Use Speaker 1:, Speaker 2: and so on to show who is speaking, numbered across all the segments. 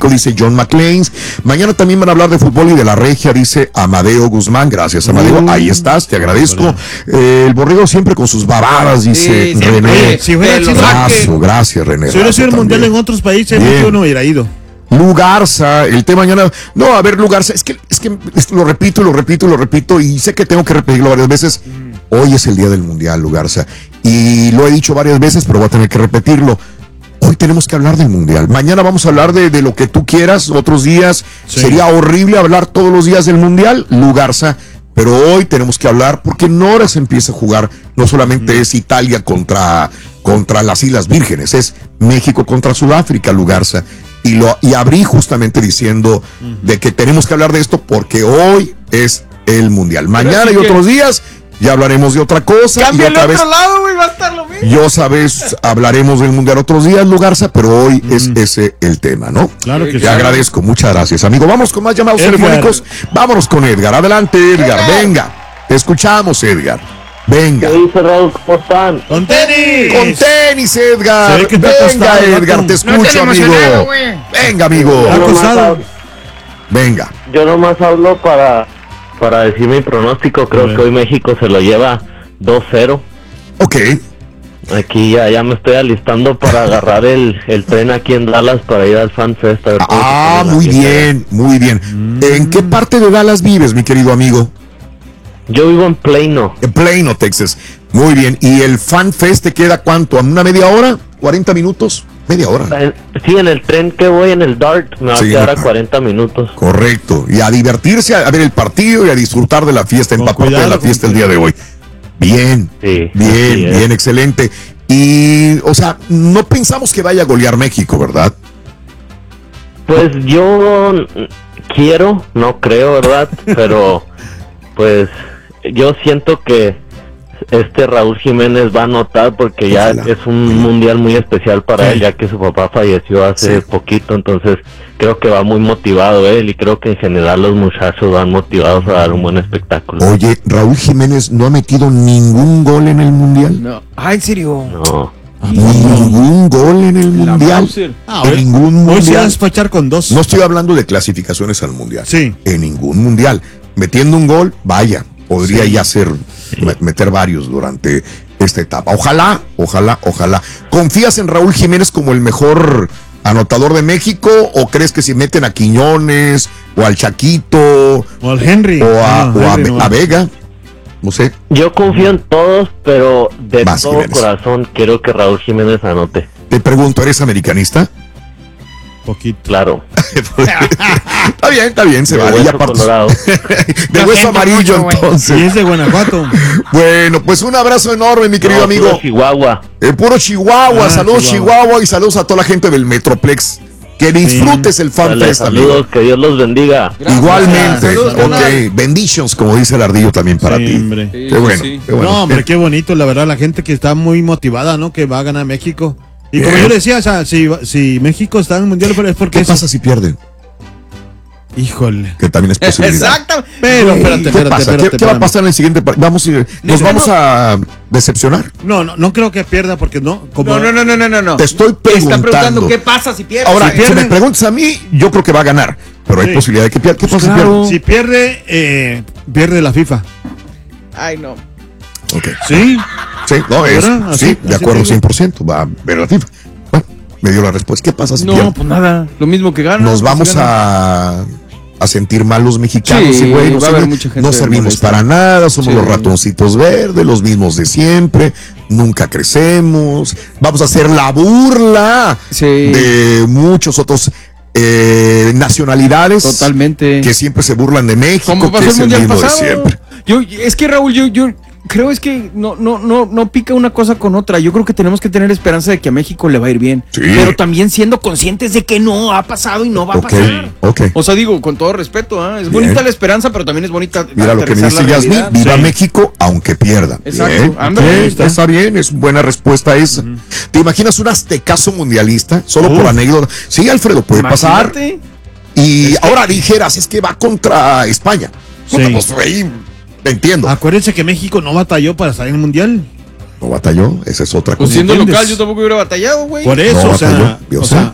Speaker 1: México, dice John McLean. Mañana también van a hablar de fútbol y de la regia, dice Amadeo Guzmán. Gracias, Amadeo. Ahí estás, te agradezco. El borrego siempre con sus babadas, dice René.
Speaker 2: Si fuera
Speaker 1: Gracias, René.
Speaker 2: Si hubiera sido el mundial en otros países, México no hubiera ido.
Speaker 1: Lugarza, el tema mañana. No, a ver, Lugarza, es que lo repito, y sé que tengo que repetirlo varias veces. Hoy es el día del mundial, Lugarza, y lo he dicho varias veces, pero voy a tener que repetirlo. Hoy tenemos que hablar del mundial. Mañana vamos a hablar de lo que tú quieras, otros días. Sí. Sería horrible hablar todos los días del mundial, Lugarza, pero hoy tenemos que hablar porque en horas empieza a jugar. No solamente es Italia contra las Islas Vírgenes, es México contra Sudáfrica, Lugarza. Y abrí justamente diciendo de que tenemos que hablar de esto porque hoy es el mundial. Mañana y otros días ya hablaremos de otra cosa.
Speaker 3: Cambia el otro lado, güey, va a estar lo mismo.
Speaker 1: Yo sabes, hablaremos del mundial otros días, Lugarza, pero hoy es ese el tema, ¿no?
Speaker 2: Claro que sí.
Speaker 1: Te agradezco, muchas gracias, amigo. Vamos con más llamados telefónicos. Vámonos con Edgar. Adelante, Edgar, venga. Te escuchamos, Edgar. Venga.
Speaker 4: ¿Qué dice, Raúl? ¿Cómo están?
Speaker 2: ¡Con tenis!
Speaker 1: ¡Con tenis, Edgar!
Speaker 2: Venga,
Speaker 1: Edgar, te escucho, amigo. Venga, amigo. Venga.
Speaker 4: Yo nomás hablo para decir mi pronóstico. Creo que hoy México se lo lleva 2-0.
Speaker 1: Ok.
Speaker 4: Aquí ya me estoy alistando para agarrar el tren aquí en Dallas para ir al Fan Fest.
Speaker 1: Muy bien, muy bien. ¿En qué parte de Dallas vives, mi querido amigo?
Speaker 4: Yo vivo en Plano.
Speaker 1: En Plano, Texas. Muy bien. ¿Y el Fan Fest te queda cuánto? ¿A una media hora? ¿40 minutos? Media hora.
Speaker 4: Sí, en el tren que voy en el DART me va a quedar a 40 minutos.
Speaker 1: Correcto. Y a divertirse, a ver el partido y a disfrutar de la fiesta, empaparte de la fiesta el día de hoy. Bien,
Speaker 4: sí,
Speaker 1: bien, excelente. Y, o sea, no pensamos que vaya a golear México, ¿verdad?
Speaker 4: Pues yo quiero, no creo, ¿verdad? Pero, pues, yo siento que Raúl Jiménez va a anotar porque ya es un mundial muy especial para él, ya que su papá falleció hace poquito, entonces creo que va muy motivado él y creo que en general los muchachos van motivados a dar un buen espectáculo.
Speaker 1: Oye, Raúl Jiménez no ha metido ningún gol en el mundial.
Speaker 3: No. ¿En serio?
Speaker 4: No.
Speaker 1: Ningún gol en el mundial. En ningún mundial.
Speaker 2: Hoy se va a despachar con 2.
Speaker 1: No estoy hablando de clasificaciones al mundial.
Speaker 2: Sí.
Speaker 1: En ningún mundial. Metiendo un gol, vaya, podría ya meter varios durante esta etapa. Ojalá. ¿Confías en Raúl Jiménez como el mejor anotador de México o crees que si meten a Quiñones o al Chaquito
Speaker 2: o al Henry
Speaker 1: o a Vega? No sé.
Speaker 4: Yo confío en todos, pero de todo
Speaker 1: Jiménez.
Speaker 4: Corazón quiero que Raúl Jiménez anote.
Speaker 1: Te pregunto, ¿eres americanista?
Speaker 2: Poquito.
Speaker 4: Claro.
Speaker 1: Está bien, se vale. Ya
Speaker 4: Colorado.
Speaker 1: De hueso amarillo,
Speaker 3: mucho,
Speaker 1: entonces.
Speaker 2: Y es de Guanajuato.
Speaker 1: Bueno, pues un abrazo enorme, mi querido amigo.
Speaker 4: Puro Chihuahua.
Speaker 1: Puro Chihuahua. Saludos, Chihuahua, y saludos a toda la gente del Metroplex. Que disfrutes el Fan Fest,
Speaker 4: saludos,
Speaker 1: amigo.
Speaker 4: que Dios los bendiga.
Speaker 1: Gracias. Igualmente.
Speaker 3: Saludos,
Speaker 1: benditions, como dice el ardillo también para ti.
Speaker 2: Hombre.
Speaker 1: Qué bueno.
Speaker 2: No, hombre, qué bonito, la verdad, la gente que está muy motivada, ¿no? Que va a ganar México. Y como yo le decía, o sea, si México está en el mundial es porque...
Speaker 1: ¿Qué pasa si pierden?
Speaker 2: Híjole.
Speaker 1: Que también es posibilidad.
Speaker 3: Exacto.
Speaker 2: Pero, espérate.
Speaker 1: ¿Qué va a pasar en el siguiente partido? ¿Nos vamos a decepcionar?
Speaker 2: No creo que pierda porque no.
Speaker 3: No.
Speaker 1: Te estoy preguntando.
Speaker 3: Están preguntando qué pasa si pierde.
Speaker 1: Ahora,
Speaker 2: si
Speaker 1: si me preguntas a mí, yo creo que va a ganar. Pero hay posibilidad de que pierda. ¿Qué pasa si pierde?
Speaker 2: Si pierde, pierde la FIFA.
Speaker 3: Ay, no.
Speaker 1: Ok.
Speaker 2: ¿Sí?
Speaker 1: Sí, no,
Speaker 2: así
Speaker 1: de acuerdo 100%. Va a ver la FIFA. Bueno, me dio la respuesta. ¿Qué pasa si pierde?
Speaker 3: No, pues nada. Lo mismo que gana.
Speaker 1: Nos vamos a sentir mal los mexicanos,
Speaker 3: sí,
Speaker 1: güey, no servimos
Speaker 3: molesta.
Speaker 1: para nada, somos los ratoncitos verdes, los mismos de siempre, nunca crecemos, vamos a hacer la burla de muchos otros nacionalidades.
Speaker 3: Totalmente.
Speaker 1: Que siempre se burlan de México,
Speaker 3: ¿Cómo
Speaker 1: que es el mismo
Speaker 3: pasado?
Speaker 1: de siempre.
Speaker 3: Es que Raúl, yo creo es que no pica una cosa con otra. Yo creo que tenemos que tener esperanza de que a México le va a ir bien.
Speaker 1: Sí.
Speaker 3: Pero también siendo conscientes de que no ha pasado y no va a pasar.
Speaker 1: Okay.
Speaker 3: O sea, digo, con todo respeto, es bonita la esperanza, pero también es bonita.
Speaker 1: Mira lo que me dice Yasmín, viva México aunque pierda.
Speaker 3: Exacto.
Speaker 1: Está bien, es buena respuesta esa. ¿Te imaginas un aztecaso mundialista? Solo por anécdota. Sí, Alfredo, puede pasar. Y ahora dijeras, es que va contra España. Entiendo.
Speaker 2: Acuérdense que México no batalló para estar en el mundial.
Speaker 1: No batalló, esa es otra cosa.
Speaker 3: Pues siendo local, yo tampoco hubiera batallado, güey.
Speaker 2: Por eso,
Speaker 1: No
Speaker 2: o sea,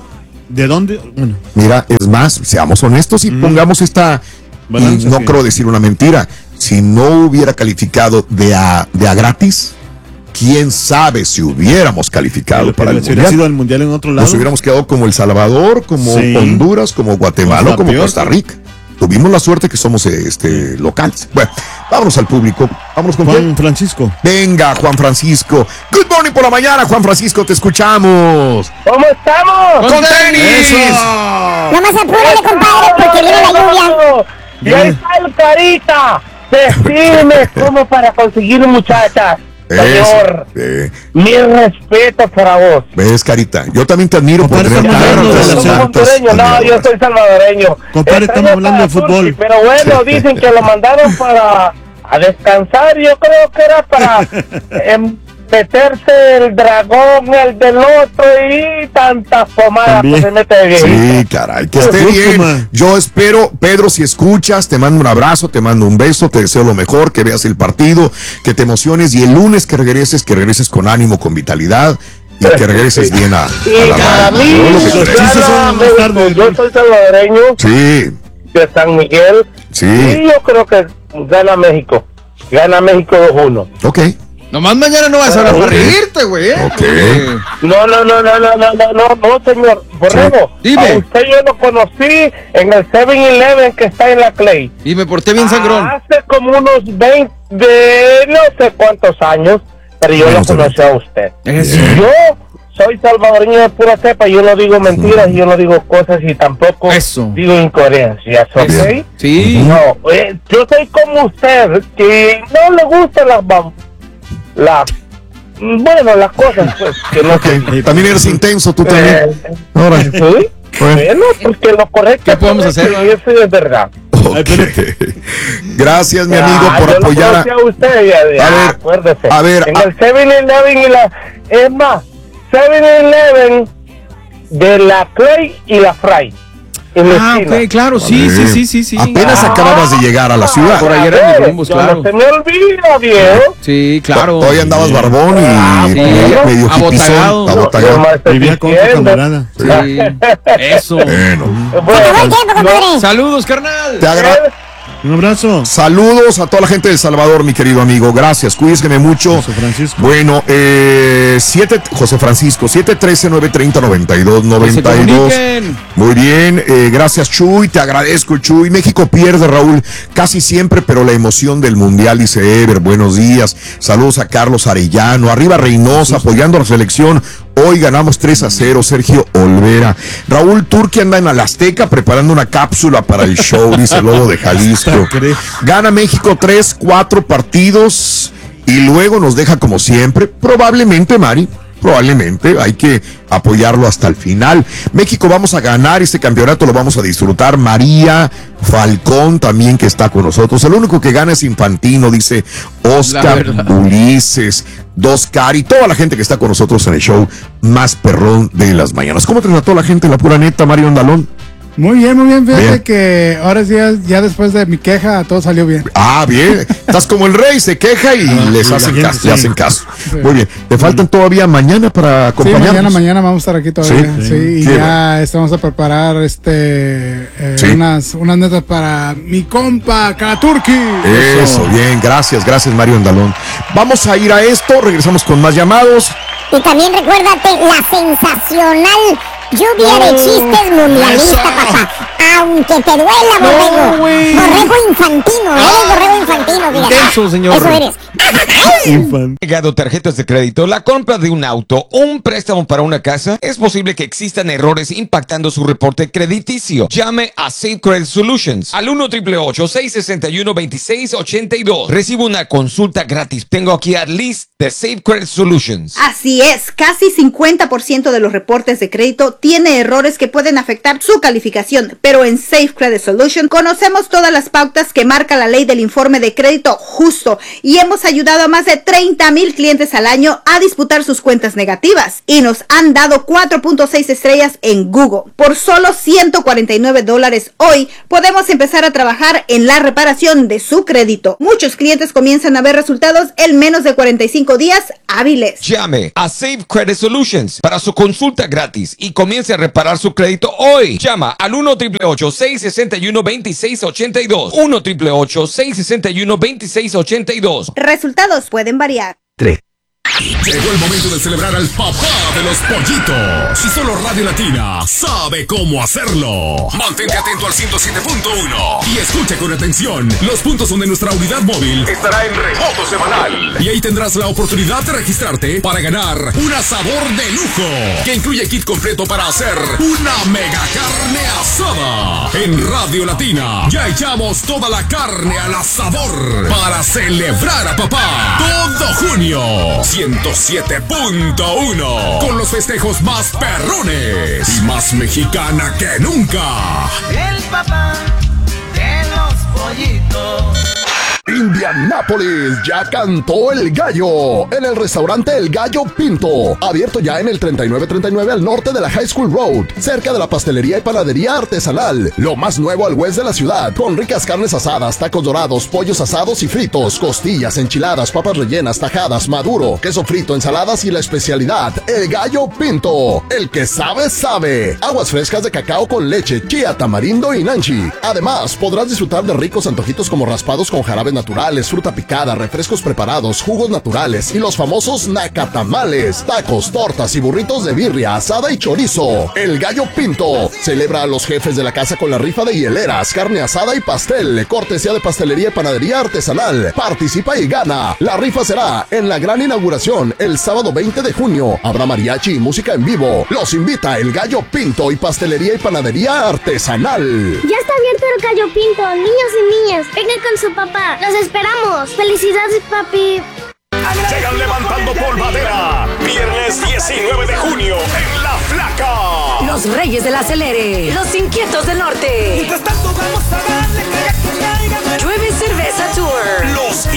Speaker 2: ¿De dónde? Bueno.
Speaker 1: Mira, es más, seamos honestos y pongamos esta,
Speaker 2: Balance,
Speaker 1: y no
Speaker 2: sí.
Speaker 1: creo decir una mentira, si no hubiera calificado de a gratis, quién sabe si hubiéramos calificado para el
Speaker 2: si hubiera
Speaker 1: Mundial.
Speaker 2: sido el Mundial en otro lado.
Speaker 1: Nos hubiéramos quedado como El Salvador, como
Speaker 2: Sí.
Speaker 1: Honduras, como Guatemala,
Speaker 2: Pues
Speaker 1: o como
Speaker 2: la peor.
Speaker 1: Costa Rica. Tuvimos la suerte que somos locales. Bueno, vámonos al público. Vámonos con
Speaker 2: Juan
Speaker 1: quién.
Speaker 2: Francisco.
Speaker 1: Venga, Juan Francisco. Good morning por la mañana, Juan Francisco, te escuchamos.
Speaker 5: ¿Cómo estamos?
Speaker 1: ¡Con tenis!
Speaker 6: Nomás apúrale, compadre, porque viene la lluvia.
Speaker 5: Y ahí está el Carita, de firme como para conseguir muchachas. Señor, mis respetos para vos.
Speaker 1: Ves, Carita, yo también te admiro por
Speaker 2: Compadre,
Speaker 1: tener
Speaker 2: estamos hablando de la
Speaker 5: ¿Sos
Speaker 2: ciudad.
Speaker 5: hondureño? No, yo soy salvadoreño.
Speaker 2: Compadre, estamos hablando de
Speaker 5: Extraño a
Speaker 2: fútbol.
Speaker 5: Turki, pero bueno, dicen que lo mandaron para a descansar. Yo creo que era para meterse el dragón, el del otro y tantas pomadas
Speaker 2: También.
Speaker 5: que se mete bien.
Speaker 1: Sí, caray, que esté bien. Yo espero, Pedro, si escuchas, te mando un abrazo, te mando un beso, te deseo lo mejor, que veas el partido, que te emociones y el lunes que regreses con ánimo, con vitalidad y que regreses bien a
Speaker 5: Y
Speaker 1: la
Speaker 5: para
Speaker 1: radio.
Speaker 5: mí,
Speaker 1: Yo lo que
Speaker 2: los
Speaker 1: creo.
Speaker 2: chistes son
Speaker 5: gana
Speaker 2: más tarde.
Speaker 5: México. Yo soy salvadoreño
Speaker 1: Sí,
Speaker 5: de San Miguel
Speaker 1: sí,
Speaker 5: y yo creo que gana México. Gana México 2-1.
Speaker 1: ok,
Speaker 3: Nomás mañana no vas a hablar para reírte, güey.
Speaker 1: ok.
Speaker 5: No, señor. Borrego,
Speaker 3: Dime.
Speaker 5: a usted yo lo conocí en el 7-Eleven que está en la Clay.
Speaker 3: Y me porté bien sangrón.
Speaker 5: Hace como unos 20, no sé cuántos años, pero yo lo
Speaker 1: Menos de
Speaker 5: conocí a usted.
Speaker 3: Eso.
Speaker 5: Yo soy salvadoreño de pura cepa, yo no digo mentiras, yo no digo cosas y tampoco
Speaker 3: Eso.
Speaker 5: digo incoherencias, ¿ok?
Speaker 1: Bien.
Speaker 3: Sí.
Speaker 5: No, yo soy como usted, que no le gustan las cosas, pues, que no
Speaker 1: Ok, también eres intenso, tú también. Ahora,
Speaker 5: ¿sí? Bueno, porque lo correcto
Speaker 3: ¿Qué podemos
Speaker 5: es
Speaker 3: hacer,
Speaker 5: que
Speaker 3: no?
Speaker 5: eso es verdad.
Speaker 1: ok. Gracias, mi amigo, por
Speaker 5: yo lo
Speaker 1: apoyar a...
Speaker 5: conocí a usted,
Speaker 1: A ver,
Speaker 5: acuérdese.
Speaker 1: a ver,
Speaker 5: En el 7-Eleven es más, 7-Eleven de la Clay y la Fry. En la esquina.
Speaker 3: Ok, claro, sí.
Speaker 1: Apenas acababas de llegar a la ciudad.
Speaker 3: Por ahí eran mis rumbos,
Speaker 5: yo
Speaker 3: claro.
Speaker 5: No se me olvida, viejo.
Speaker 3: Sí, claro.
Speaker 1: Todavía andabas barbón y
Speaker 3: sí.
Speaker 1: medio
Speaker 3: Abotagado.
Speaker 1: hipizón, abotagado.
Speaker 5: Yo más estoy
Speaker 2: Vivía con tu
Speaker 5: diciendo.
Speaker 2: camarada.
Speaker 3: Sí. Eso.
Speaker 1: Bueno,
Speaker 6: Se acabó el tiempo, compadre.
Speaker 3: Saludos, carnal.
Speaker 2: Un abrazo.
Speaker 1: saludos a toda la gente de El Salvador, mi querido amigo. Gracias, cuídense mucho.
Speaker 2: José Francisco.
Speaker 1: Bueno, José Francisco, 713-930-9292.
Speaker 3: Que se comuniquen.
Speaker 1: Muy bien, gracias, Chuy. Te agradezco, Chuy. México pierde, Raúl, casi siempre, pero la emoción del mundial, dice Ever. Buenos días. Saludos a Carlos Arellano. Arriba Reynosa, apoyando a la selección. Hoy ganamos 3-0, Sergio Olvera. Raúl Turki anda en el Azteca preparando una cápsula para el show, dice el Lobo de Jalisco. Gana México 3-4 partidos y luego nos deja como siempre. Probablemente, Mari, probablemente hay que apoyarlo hasta el final. México vamos a ganar este campeonato, lo vamos a disfrutar. María Falcón también que está con nosotros. El único que gana es Infantino, dice Oscar Ulises, Doscar y toda la gente que está con nosotros en el show más perrón de las mañanas. ¿Cómo te trató la gente, la pura neta, Mario Andalón?
Speaker 7: Muy bien, fíjate
Speaker 1: Bien.
Speaker 7: que ahora sí, ya después de mi queja, todo salió bien.
Speaker 1: Ah, bien. Estás como el rey, se queja y les
Speaker 2: la
Speaker 1: hacen
Speaker 2: gente,
Speaker 1: caso,
Speaker 2: sí.
Speaker 1: le hacen caso.
Speaker 7: Sí.
Speaker 1: Muy bien. ¿Te faltan todavía mañana para
Speaker 7: Sí,
Speaker 1: acompañarnos?
Speaker 7: mañana vamos a estar aquí todavía.
Speaker 1: Sí.
Speaker 7: Sí, y
Speaker 1: Sí,
Speaker 7: ya estamos a preparar
Speaker 1: Sí.
Speaker 7: unas netas para mi compa Karaturki.
Speaker 1: Eso, bien. Gracias, Mario Andalón. Vamos a ir a esto, regresamos con más llamados.
Speaker 6: Y también recuérdate la sensacional lluvia de chistes mundialista, papá. Aunque te duela, Borrego.
Speaker 3: güey.
Speaker 6: Borrego infantino, eres Borrego infantino, fíjate.
Speaker 3: Intenso, señor.
Speaker 6: Eso eres.
Speaker 8: Llegado tarjetas de crédito, la compra de un auto o un préstamo para una casa, es posible que existan errores impactando su reporte crediticio. Llame a Safe Credit Solutions al 1-888-661-2682. Recibe una consulta gratis. Tengo aquí a Liz de Safe Credit Solutions.
Speaker 9: Así es, casi 50% de los reportes de crédito tiene errores que pueden afectar su calificación, pero en Safe Credit Solutions conocemos todas las pautas que marca la ley del informe de crédito justo y hemos ayudado a más de 30,000 clientes al año a disputar sus cuentas negativas y nos han dado 4.6 estrellas en Google. Por solo $149 hoy podemos empezar a trabajar en la reparación de su crédito. Muchos clientes comienzan a ver resultados en menos de 45 días hábiles.
Speaker 8: Llame a Safe Credit Solutions para su consulta gratis y comience a reparar su crédito hoy. Llama al 1-888-661-2682. 1-888-661-2682.
Speaker 9: Resultados pueden variar.
Speaker 10: Llegó el momento de celebrar al papá de los pollitos. Y solo Radio Latina sabe cómo hacerlo. Mantente atento al 107.1 y escucha con atención los puntos donde nuestra unidad móvil estará en remoto semanal. Y ahí tendrás la oportunidad de registrarte para ganar un asador de lujo que incluye kit completo para hacer una mega carne asada. En Radio Latina ya echamos toda la carne al asador para celebrar a papá todo junio. 107.1 con los festejos más perrones y más mexicana que nunca.
Speaker 11: El papá de los pollitos.
Speaker 12: Indianápolis, ya cantó el gallo en el restaurante El Gallo Pinto, abierto ya en el 3939 al norte de la High School Road, cerca de la pastelería y panadería artesanal, lo más nuevo al oeste de la ciudad, con ricas carnes asadas, tacos dorados, pollos asados y fritos, costillas, enchiladas, papas rellenas, tajadas, maduro, queso frito, ensaladas y la especialidad, El Gallo Pinto, el que sabe, sabe, aguas frescas de cacao con leche, chía, tamarindo y nanchi. Además, podrás disfrutar de ricos antojitos como raspados con jarabes naturales, fruta picada, refrescos preparados, jugos naturales y los famosos nacatamales, tacos, tortas y burritos de birria, asada y chorizo. El Gallo Pinto celebra a los jefes de la casa con la rifa de hieleras, carne asada y pastel, cortesía de pastelería y panadería artesanal. Participa y gana. La rifa será en la gran inauguración el sábado 20 de junio. Habrá mariachi y música en vivo. Los invita El Gallo Pinto y pastelería y panadería artesanal.
Speaker 13: Ya está abierto El Gallo Pinto, niños y niñas, vengan con su papá. ¡Los esperamos! ¡Felicidades, papi!
Speaker 10: Llegan levantando polvadera. Viernes 19 de junio en La Flaca.
Speaker 14: Los Reyes del Acelere. Los Inquietos del Norte.
Speaker 11: Mientras tanto vamos a darle